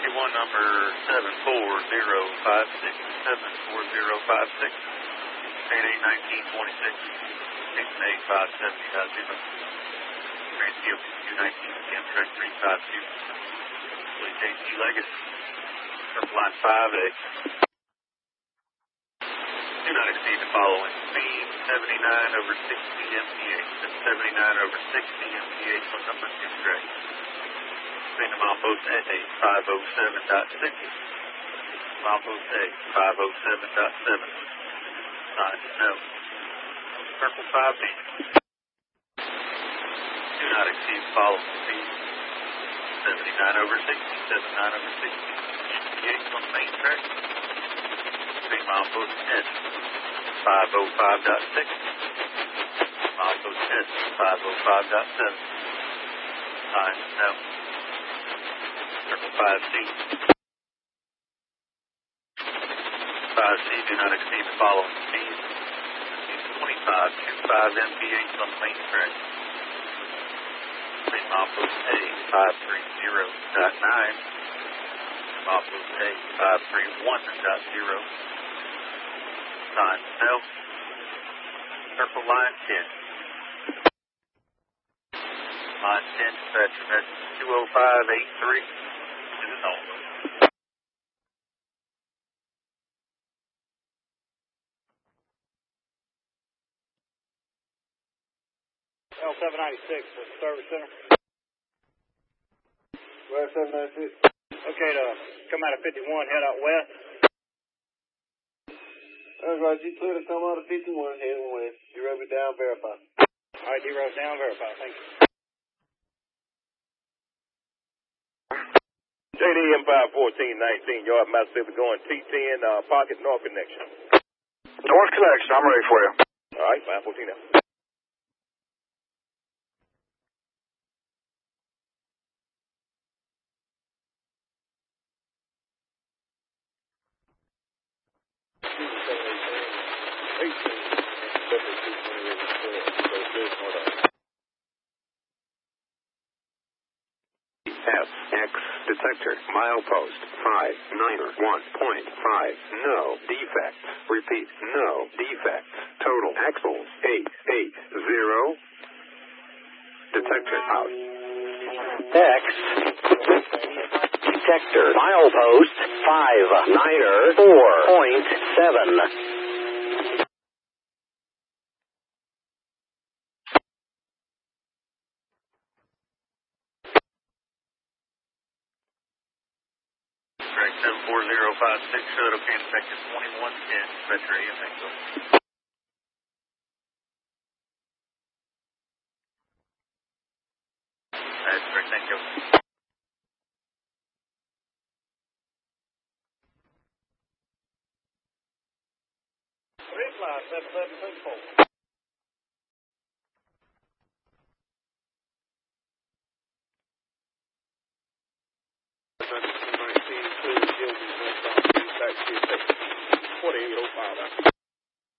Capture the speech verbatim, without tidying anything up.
fifty-one, number seven four zero five six, seven four zero five six, eight eight nineteen twenty-six, eight eight five seventy dot zero. Transfield two nineteen, Amtrak three five two. Police J T Legacy, Purple Line five A. Do not exceed the following speed, seventy-nine over sixty M P H. That's seventy-nine over sixty M P H on number two track. Speed to milepost A five oh seven point six. Milepost A five oh seven point seven. Sign no. Purple five B. Do not exceed the following speed, seventy-nine over sixty, seventy-nine over sixty M P H on the main track. Speed milepost S five oh five point six. Milepost S five oh five point seven. Sign no. Purple five C. five C do not exceed the following speed. twenty-five point two five M P H on the main track. Speed milepost A five three zero point nine. Milepost A five three one point zero. Sign no. Purple line ten. Line ten, dispatcher message two oh five eight three. This is all. L seven ninety-six for the service center. West seven ninety-six. Okay, to come out of fifty-one, head out west. That's right, you clear to come out of fifty-one, heading west. You rub it down, verify. All right, D-Rose down, verify. Thank you. J D M five fourteen nineteen, yard Mississippi going T ten, uh, pocket north connection. North connection, I'm ready for you. All right, five fourteen now. F X detector milepost five niner one point five, no defects. Repeat, no defects. Total axles eight eight zero. Detector out. X detector milepost five niner four point seven. seven four zero five six, showed up in effective twenty-one ten, dispatcher A M Echo. That's correct, thank you. Reply seven seven six four. forty-eight oh five.